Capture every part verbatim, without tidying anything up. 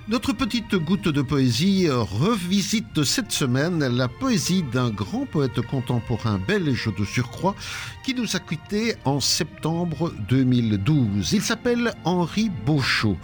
Notre petite goutte de poésie revisite cette semaine la poésie d'un grand poète contemporain belge de surcroît qui nous a quittés en septembre deux mille douze. Il s'appelle Henri Beauchot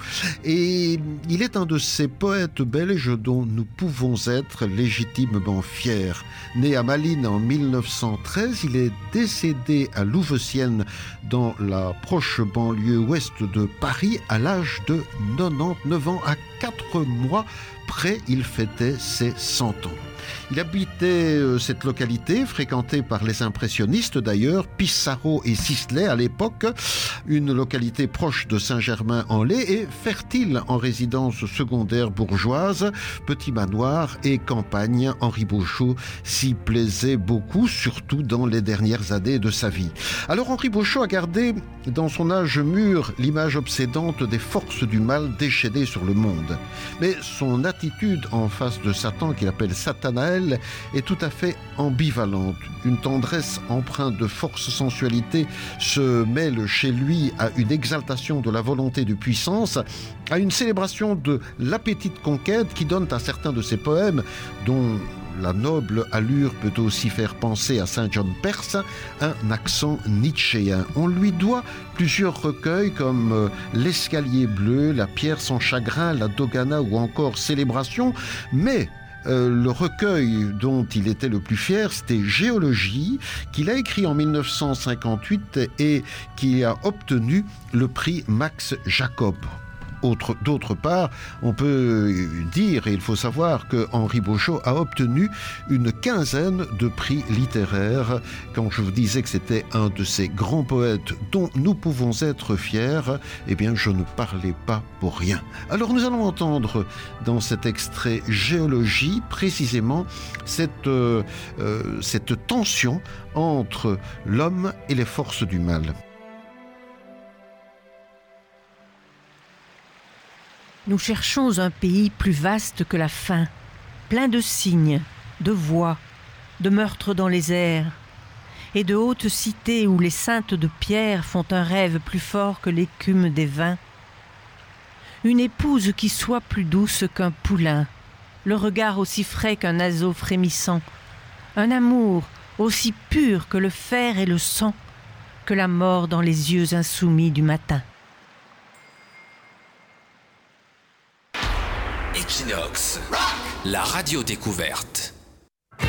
et il est un de ces poètes belges dont nous pouvons être légitimement fiers. Né à Malines en mille neuf cent treize, il est décédé à Louveciennes dans la proche banlieue ouest de Paris à l'âge de quatre-vingt-dix-neuf ans. À quatre mois près, il fêtait ses cent ans. Il habitait euh, cette localité, fréquentée par les impressionnistes d'ailleurs, Pissarro et Sisley à l'époque, une localité proche de Saint-Germain-en-Laye et fertile en résidences secondaires bourgeoises, petit manoir et campagne. Henri Beauchot s'y plaisait beaucoup, surtout dans les dernières années de sa vie. Alors Henri Beauchot a gardé dans son âge mûr l'image obsédante des forces du mal déchaînées sur le monde. Mais son attitude en face de Satan, qu'il appelle Satanaël, est tout à fait ambivalente. Une tendresse empreinte de force sensualité se mêle chez lui à une exaltation de la volonté de puissance, à une célébration de l'appétit de conquête qui donne à certains de ses poèmes, dont la noble allure peut aussi faire penser à Saint John Perse, un accent nietzschéen. On lui doit plusieurs recueils comme euh, L'escalier bleu, La pierre sans chagrin, La Dogana ou encore Célébration, mais Euh, le recueil dont il était le plus fier, c'était Géologie, qu'il a écrit en mille neuf cent cinquante-huit et qui a obtenu le prix Max Jacob. Autre, d'autre part, on peut dire, et il faut savoir, que Henri Beauchot a obtenu une quinzaine de prix littéraires. Quand je vous disais que c'était un de ces grands poètes dont nous pouvons être fiers, eh bien, je ne parlais pas pour rien. Alors, nous allons entendre dans cet extrait Géologie, précisément, cette, euh, euh, cette tension entre l'homme et les forces du mal. Nous cherchons un pays plus vaste que la faim, plein de signes, de voix, de meurtres dans les airs, et de hautes cités où les saintes de pierre font un rêve plus fort que l'écume des vins. Une épouse qui soit plus douce qu'un poulain, le regard aussi frais qu'un oiseau frémissant, un amour aussi pur que le fer et le sang, que la mort dans les yeux insoumis du matin. Equinox, la radio découverte.